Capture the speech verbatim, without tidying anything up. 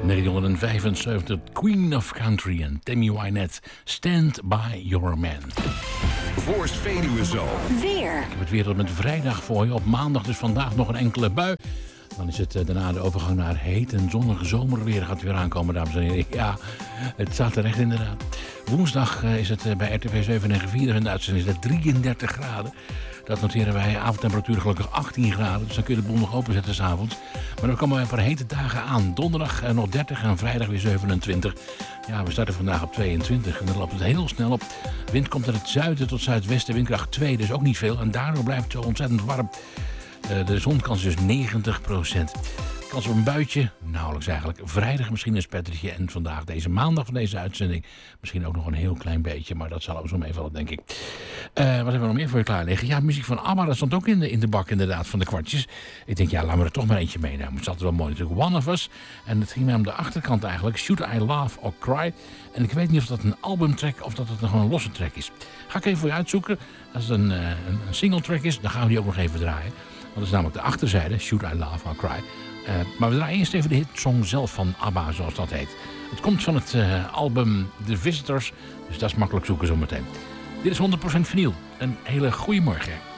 negentienhonderdvijfenzeventig, Queen of Country en Tammy Wynette, Stand By Your Man. Voorst Veluwe zo. Weer. Ik heb het weer tot met vrijdag voor je. Op maandag dus vandaag nog een enkele bui. Dan is het uh, daarna de overgang naar heet en zonnig zomerweer gaat weer aankomen, dames en heren. Ja, het staat er echt inderdaad. Woensdag uh, is het uh, bij R T V zeven negen vier in de uitzending is het drieëndertig graden. Dat noteren wij. Avondtemperatuur gelukkig achttien graden. Dus dan kun je de boel nog openzetten s'avonds. Maar dan komen we een paar hete dagen aan. Donderdag uh, nog dertig en vrijdag weer zevenentwintig. Ja, we starten vandaag op tweeëntwintig. En dan loopt het heel snel op. Wind komt uit het zuiden tot zuidwesten. Windkracht twee, dus ook niet veel. En daardoor blijft het zo ontzettend warm. Uh, de zonkans is dus negentig procent. Kans op een buitje, nauwelijks eigenlijk. Vrijdag misschien een spettertje. En vandaag, deze maandag van deze uitzending, misschien ook nog een heel klein beetje. Maar dat zal ook zo meevallen, denk ik. Uh, wat hebben we nog meer voor je klaar liggen? Ja, muziek van ABBA, dat stond ook in de, in de bak inderdaad van de kwartjes. Ik denk, ja, laten we er toch maar eentje meenemen. Het is altijd wel mooi natuurlijk. One of Us. En het ging mij om de achterkant eigenlijk. Should I Laugh or Cry? En ik weet niet of dat een albumtrack of dat het gewoon een losse track is. Ga ik even voor je uitzoeken. Als het een, uh, een, een single track is, dan gaan we die ook nog even draaien. Want dat is namelijk de achterzijde, Should I Laugh or Cry. Uh, maar we draaien eerst even de hitsong zelf van ABBA, zoals dat heet. Het komt van het uh, album The Visitors, dus dat is makkelijk zoeken zometeen. Dit is honderd procent vinyl. Een hele goede morgen.